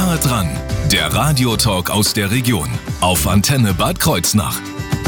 Nahe dran, der Radiotalk aus der Region auf Antenne Bad Kreuznach.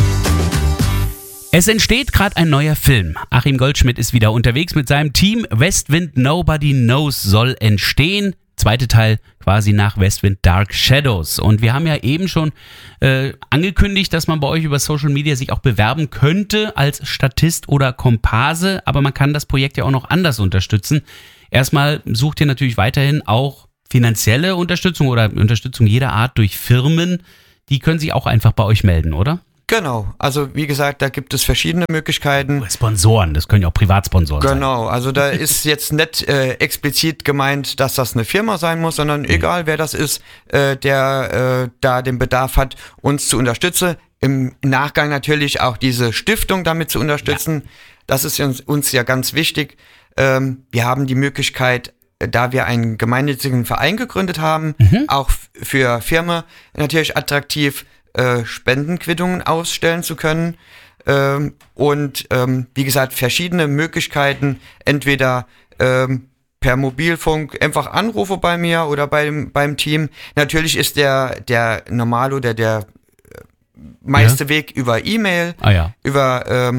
Es entsteht gerade ein neuer Film. Achim Goldschmidt ist wieder unterwegs mit seinem Team. Westwind Nobody Knows soll entstehen. Zweite Teil quasi nach Westwind Dark Shadows. Und wir haben ja eben schon angekündigt, dass man bei euch über Social Media sich auch bewerben könnte als Statist oder Komparse. Aber man kann das Projekt ja auch noch anders unterstützen. Erstmal sucht ihr natürlich weiterhin auch finanzielle Unterstützung oder Unterstützung jeder Art durch Firmen. Die können sich auch einfach bei euch melden, oder? Genau, also wie gesagt, da gibt es verschiedene Möglichkeiten. Sponsoren, das können ja auch Privatsponsoren sein. Genau, also da ist jetzt nicht explizit gemeint, dass das eine Firma sein muss, sondern egal wer das ist, der da den Bedarf hat, uns zu unterstützen. Im Nachgang natürlich auch diese Stiftung damit zu unterstützen. Ja. Das ist uns ja ganz wichtig. Wir haben die Möglichkeit, da wir einen gemeinnützigen Verein gegründet haben, auch für Firmen natürlich attraktiv, Spendenquittungen ausstellen zu können und wie gesagt verschiedene Möglichkeiten, entweder per Mobilfunk einfach Anrufe bei mir oder beim Team. Natürlich ist der normale oder der meiste Weg über E-Mail, über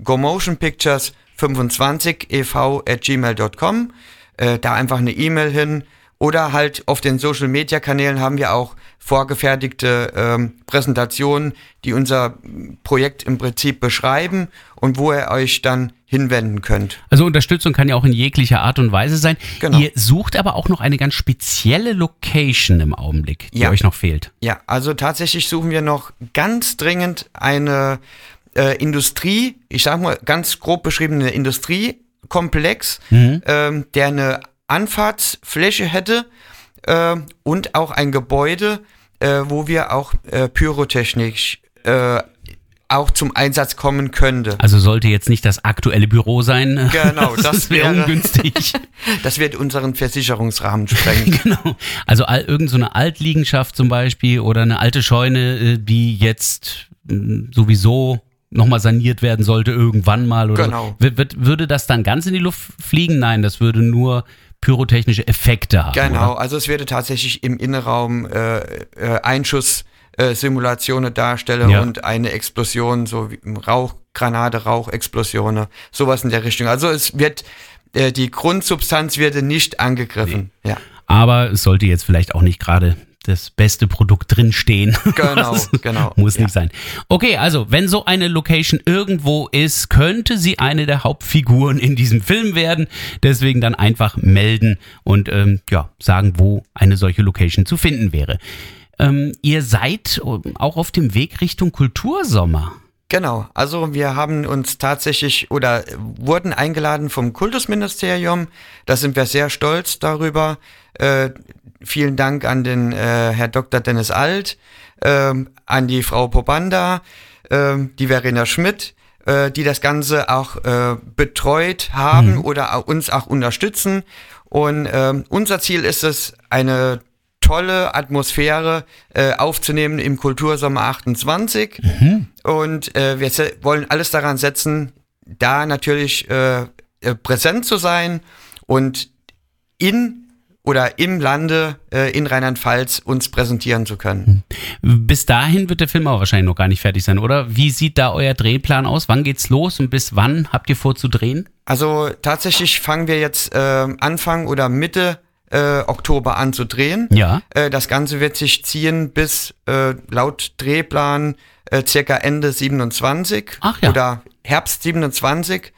gomotionpictures25ev@gmail.com, da einfach eine E-Mail hin. Oder halt auf den Social-Media-Kanälen haben wir auch vorgefertigte Präsentationen, die unser Projekt im Prinzip beschreiben und wo ihr euch dann hinwenden könnt. Also Unterstützung kann ja auch in jeglicher Art und Weise sein. Genau. Ihr sucht aber auch noch eine ganz spezielle Location im Augenblick, die euch noch fehlt. Ja, also tatsächlich suchen wir noch ganz dringend eine Industrie, ich sag mal ganz grob beschriebene Industriekomplex, der eine Anfahrtsfläche hätte und auch ein Gebäude, wo wir auch pyrotechnisch auch zum Einsatz kommen könnte. Also sollte jetzt nicht das aktuelle Büro sein. Genau, das wäre ungünstig. Das wird unseren Versicherungsrahmen sprengen. Genau. Also irgend so eine Altliegenschaft zum Beispiel oder eine alte Scheune, die jetzt sowieso nochmal saniert werden sollte irgendwann mal. Oder genau. Würde das dann ganz in die Luft fliegen? Nein, das würde nur pyrotechnische Effekte haben. Genau, oder? also es würde tatsächlich im Innenraum Einschusssimulationen darstellen und eine Explosion, so wie Rauchgranate, Rauchexplosionen, sowas in der Richtung. Also es wird, die Grundsubstanz wird nicht angegriffen. Nee. Ja. Aber es sollte jetzt vielleicht auch nicht gerade das beste Produkt drinstehen. Genau. Muss nicht sein. Okay, also wenn so eine Location irgendwo ist, könnte sie eine der Hauptfiguren in diesem Film werden. Deswegen dann einfach melden und sagen, wo eine solche Location zu finden wäre. Ihr seid auch auf dem Weg Richtung Kultursommer. Genau, also wir haben uns tatsächlich oder wurden eingeladen vom Kultusministerium. Da sind wir sehr stolz darüber. Vielen Dank an den Herr Dr. Dennis Alt, an die Frau Popanda, die Verena Schmidt, die das Ganze auch betreut haben oder uns auch unterstützen. Und unser Ziel ist es, eine tolle Atmosphäre aufzunehmen im Kultursommer 28. Und wir wollen alles daran setzen, da natürlich präsent zu sein und im Lande in Rheinland-Pfalz uns präsentieren zu können. Bis dahin wird der Film aber wahrscheinlich noch gar nicht fertig sein, oder? Wie sieht da euer Drehplan aus? Wann geht's los und bis wann habt ihr vor zu drehen? Also tatsächlich fangen wir jetzt Anfang oder Mitte Oktober an zu drehen. Ja. Das Ganze wird sich ziehen bis laut Drehplan circa Ende 27 oder Herbst 27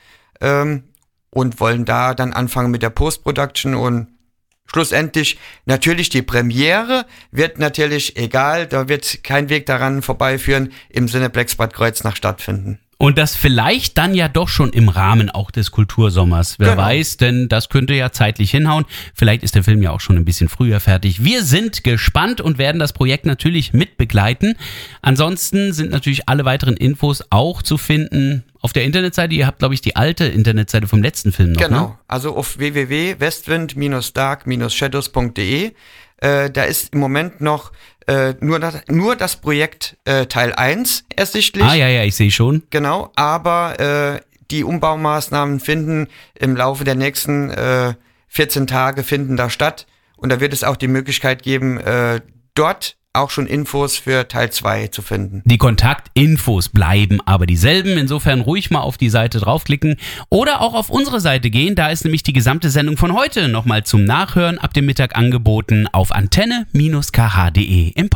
und wollen da dann anfangen mit der Post-Production und schlussendlich natürlich die Premiere wird natürlich egal, da wird kein Weg daran vorbeiführen, im Cineplex Bad Kreuznach stattfinden. Und das vielleicht dann ja doch schon im Rahmen auch des Kultursommers. Wer weiß, denn das könnte ja zeitlich hinhauen. Vielleicht ist der Film ja auch schon ein bisschen früher fertig. Wir sind gespannt und werden das Projekt natürlich mitbegleiten. Ansonsten sind natürlich alle weiteren Infos auch zu finden auf der Internetseite. Ihr habt, glaube ich, die alte Internetseite vom letzten Film noch, Genau, ne? Also auf www.westwind-dark-shadows.de. Da ist im Moment noch nur das Projekt Teil 1 ersichtlich. Ja, ich sehe schon. Genau, aber die Umbaumaßnahmen finden im Laufe der nächsten 14 Tage finden da statt und da wird es auch die Möglichkeit geben, dort auch schon Infos für Teil 2 zu finden. Die Kontaktinfos bleiben aber dieselben, insofern ruhig mal auf die Seite draufklicken oder auch auf unsere Seite gehen, da ist nämlich die gesamte Sendung von heute nochmal zum Nachhören ab dem Mittag angeboten auf antenne-kh.de im Podcast.